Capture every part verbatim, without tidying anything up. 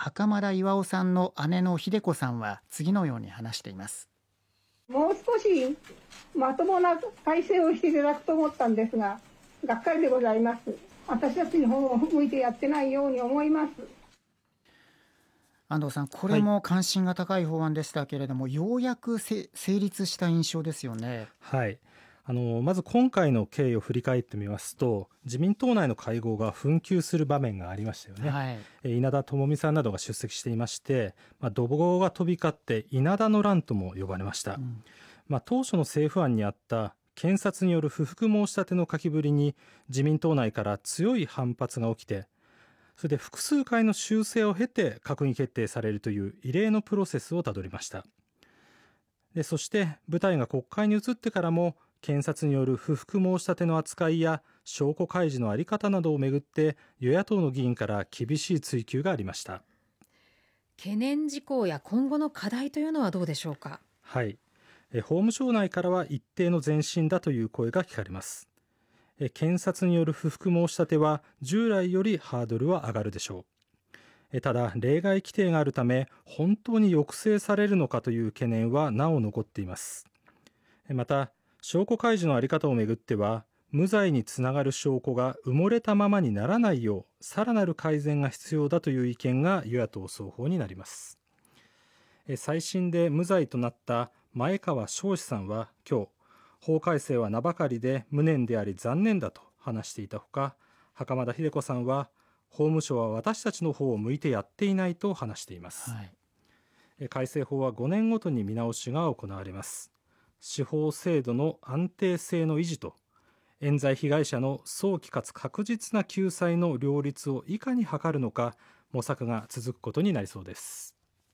袴田巌さんの姉の秀子さんは次のように話しています。 もう少しまともな改正をしていただくと思ったんですが、がっかりでございます。私たちの方を向いてやってないように思います。 安藤さん、これも関心が高い法案でしたけれども、はい、ようやく成立した印象ですよね。 はい、あのまず今回の経緯を振り返ってみますと、自民党内の会合が紛糾する場面がありましたよね。はい、稲田朋美さんなどが出席していまして、まあ、怒号が飛び交って稲田の乱とも呼ばれました。うん、まあ、当初の政府案にあった検察による不服申し立ての書きぶりに自民党内から強い反発が起きて、それで複数回の修正を経て閣議決定されるという異例のプロセスをたどりました。でそして舞台が国会に移ってからも、検察による不服申し立ての扱いや証拠開示の在り方などをめぐって与野党の議員から厳しい追及がありました。 懸念事項や今後の課題というのはどうでしょうか。 はい、法務省内からは一定の前進だという声が聞かれます。検察による不服申し立ては従来よりハードルは上がるでしょう。ただ例外規定があるため、本当に抑制されるのかという懸念はなお残っています。また証拠開示の在り方をめぐっては、無罪につながる証拠が埋もれたままにならないようさらなる改善が必要だという意見が与野党双方になります。再審で無罪となった前川翔士さんは今日、法改正は名ばかりで無念であり残念だと話していたほか、袴田秀子さんは法務省は私たちの方を向いてやっていないと話しています。はい、改正法はごねんごとに見直しが行われます。司法制度の安定性の維持と冤罪被害者の早期かつ確実な救済の両立をいかに図るのか、模索が続くことになりそうです。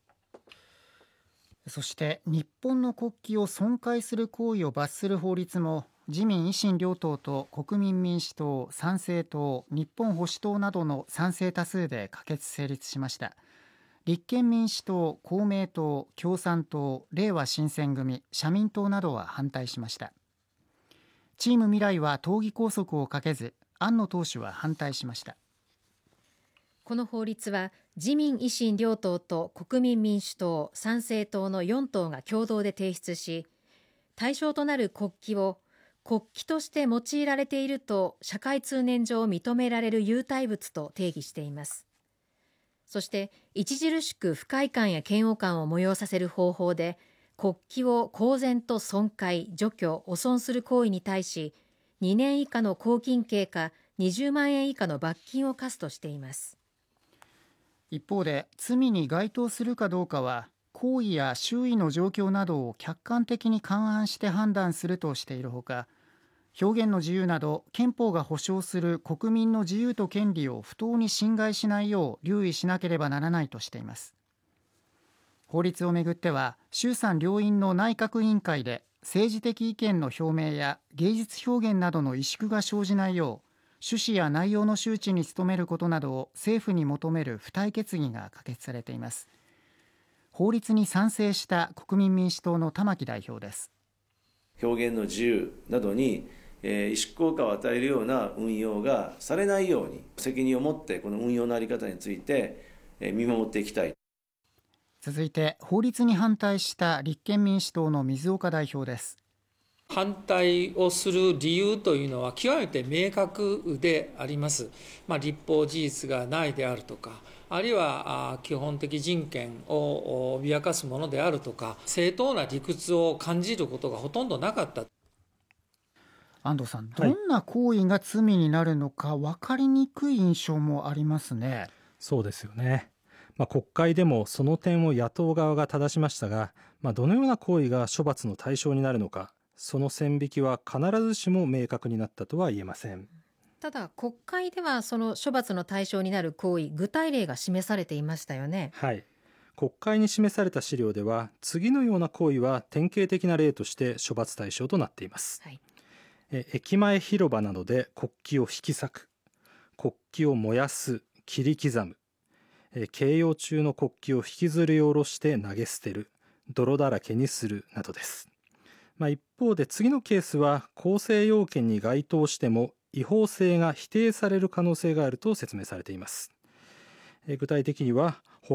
そして日本の国旗を損壊する行為を罰する法律も自民維新両党と国民民主党、参政党、日本保守党などの賛成多数で可決成立しました。立憲民主党、公明党、共産党、れいわ新選組、社民党などは反対しました。チーム未来は党議拘束をかけず、庵野党首は反対しました。 この法律は自民維新両党と国民民主党、参政党のよん党が共同で提出し、対象となる国旗を国旗として用いられていると社会通念上認められる有体物と定義しています。そして著しく不快感や嫌悪感を催させる方法で国旗を公然と損壊、除去、汚損する行為に対しにねん以下の拘禁刑かにじゅうまんえん以下の罰金を科すとしています。 一方で罪に該当するかどうかは行為や周囲の状況などを客観的に勘案して判断するとしているほか、表現の自由など憲法が保障する国民の自由と権利を不当に侵害しないよう留意しなければならないとしています。法律をめぐっては衆参両院の内閣委員会で政治的意見の表明や芸術表現などの萎縮が生じないよう趣旨や内容の周知に努めることなどを政府に求める付帯決議が可決されています。法律に賛成した国民民主党の玉木代表です。 表現の自由などに萎縮効果を与えるような運用がされないように責任を持ってこの運用の在り方について見守っていきたい。 続いて法律に反対した立憲民主党の水岡代表です。 反対をする理由というのは極めて明確であります。まあ、立法事実がないであるとか、あるいは基本的人権を脅かすものであるとか、正当な理屈を感じることがほとんどなかった。 安藤さん、どんな行為が罪になるのか分かりにくい印象もありますね。 そうですよね。まあ、国会でもその点を野党側が正しましたが、まあ、どのような行為が処罰の対象になるのか、その線引きは必ずしも明確になったとは言えません。 ただ国会ではその処罰の対象になる行為、具体例が示されていましたよね。 はい、国会に示された資料では次のような行為は典型的な例として処罰対象となっています。はい、え駅前広場などで国旗を引き裂く、国旗を燃やす、切り刻む、え掲揚中の国旗を引きずり下ろして投げ捨てる、泥だらけにするなどです。まあ、一方で次のケースは構成要件に該当しても違法性が否定される可能性があると説明されています。具体的には